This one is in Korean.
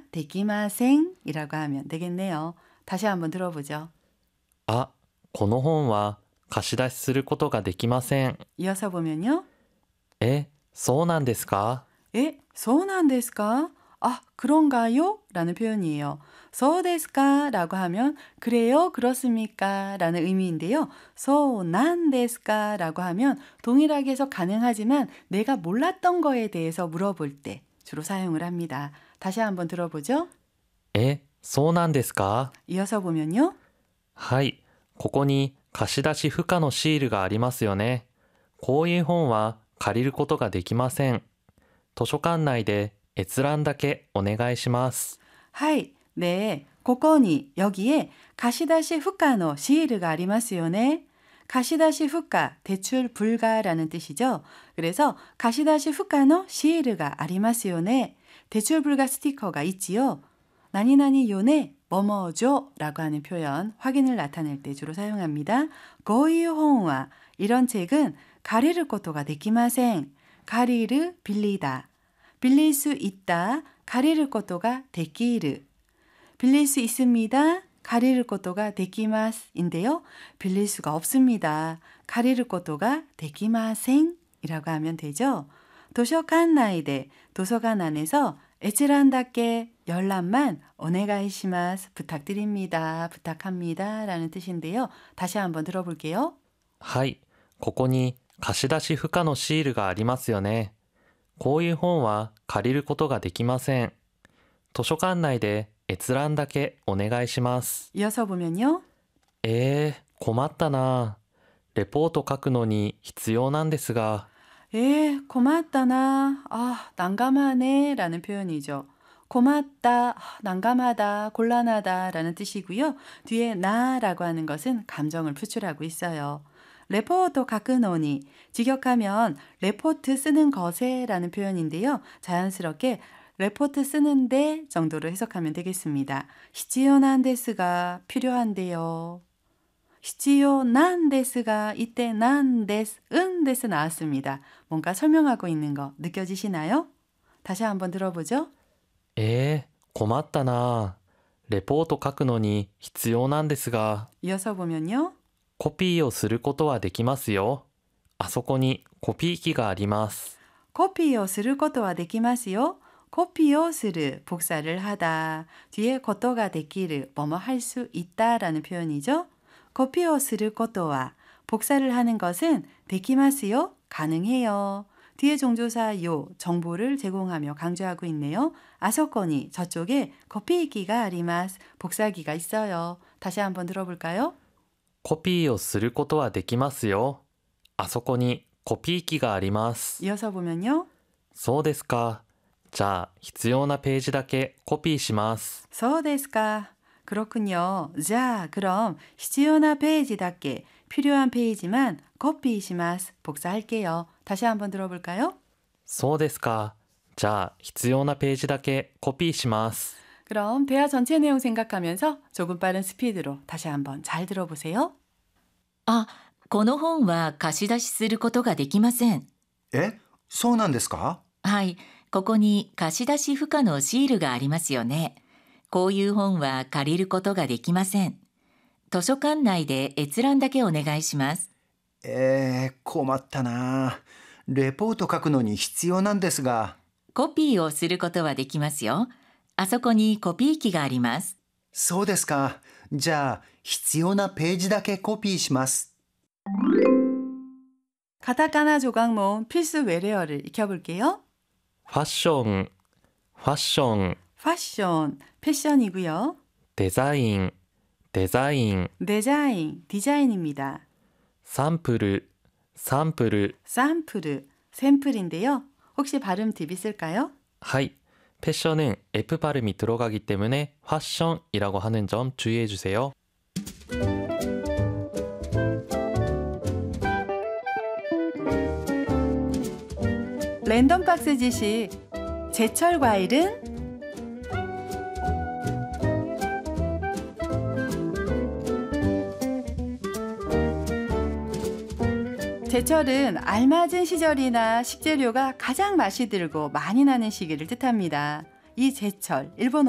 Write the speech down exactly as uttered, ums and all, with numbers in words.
되기마생 이라고 하면 되겠네요. 다시 한번 들어보죠. あ、この本は貸し出しすることができません。 이어서 보면요. え、そうなんですか? 에, そうなんですか? 아, 그런가요? 라는 표현이에요. そうですか? 라고 하면 그래요? 그렇습니까? 라는 의미인데요. そうなんですか? 라고 하면 동일하게 해서 가능하지만 내가 몰랐던 거에 대해서 물어볼 때 주로 사용을 합니다. 다시 한번 들어보죠. え、そうなんですか? 이어서 보면요. はい、ここに貸し出し不可のシールがありますよね。こういう本は借りることができません。図書館内で閲覧だけお願いします。 はい, 네, ここに 여기에 가시다시 후카노 시일가ありますよね. 가시다시 후카, 대출 불가라는 뜻이죠. 그래서 가시다시 후카노 시일가 ありますよね. 대출 불가 스티커가 있지요. 나니나니 요네 뭐뭐죠 라고 하는 표현, 확인을 나타낼 때 주로 사용합니다. 고이혼와 이런 책은 가리를 것도가 되기마생. 가리르 빌리다. 빌릴 수 있다. 가리를 것도가 되기르. 빌릴 수 있습니다. 가리를 것도가 되기마스인데요. 빌릴 수가 없습니다. 가리를 것도가 되기마생 이라고 하면 되죠. 도서관 나이데 도서관 안에서 에치란다께 열람만 오네가이시마스 부탁드립니다. 부탁합니다. 라는 뜻인데요. 다시 한번 들어볼게요. はい、ここに貸し出し不可のシールがありますよね。こういう本は借りることができません。図書館内で閲覧だけお願いします。 이어서 보면요. えー、困ったな。レポート書くのに必要なんですが。 에, 고맙다나. 아, 난감하네 라는 표현이죠. 고맙다, 난감하다, 곤란하다 라는 뜻이고요. 뒤에 나라고 하는 것은 감정을 표출하고 있어요. 레포트 가크노니, 직역하면 레포트 쓰는 것에 라는 표현인데요. 자연스럽게 레포트 쓰는데 정도로 해석하면 되겠습니다. 히치요난 데스가 필요한데요. 히치요난 데스가 이때 난 데스, 은 데스 나왔습니다. 뭔가 설명하고 있는 거 느껴지시나요? 다시 한번 들어보죠. えー、困ったな。レポート書くのに必要なんですが。 이어서 보면요. コピーをすることはできますよ。あそこにコピー機があります。 코피요することはできますよ. 코피요する 복사를 하다. 뒤에 것도가 되기를 뭐뭐 할 수 있다라는 표현이죠. 코피요することは 복사를 하는 것은 되기마스요. 가능해요. 뒤에 종조사 요 정보를 제공하며 강조하고 있네요. 아소코니 저쪽에 코피기가 아리마스 복사기가 있어요. 다시 한번 들어볼까요? コピーをすることはできますよ。あそこにコピー機があります。 이어서 보면요. そうですか。じゃあ必要なページだけコピーします。 そうですか. 그렇군요. 자, 그럼必要な 페이지답게 필요한 페이지만 코피します. 복사할게요. 다시 한번 들어볼까요? そうですか。じゃあ必要なページだけコピーします。 그럼 대화 전체 내용 생각하면서 조금 빠른 스피드로 다시 한번 잘 들어보세요. あ、この本は貸し出しすることができません。 え、そうなんですか? はい、ここに貸し出し不可のシールがありますよね。こういう本は借りることができません。図書館内で閲覧だけお願いします。 えー、困ったな。レポート書くのに必要なんですが。 コピーをすることはできますよ。あそこにコピー機があります。 そうですか。じゃあ必要なページだけコピーします。 가타카나 조각 모음 필수 외래어를 익혀볼게요. ファッション、ファッション、 패션, 패션이고요. デザイン、デザイン、 디자인, 디자인입니다. サンプル、サンプル。 샘플, 샘플인데요. 혹시 발음 팁 있을까요? はい。패션은 F 발음이 들어가기 때문에 패션이라고 하는 점 주의해 주세요. 랜덤 박스 지식. 제철 과일은 제철은 알맞은 시절이나 식재료가 가장 맛이 들고 많이 나는 시기를 뜻합니다. 이 제철, 일본어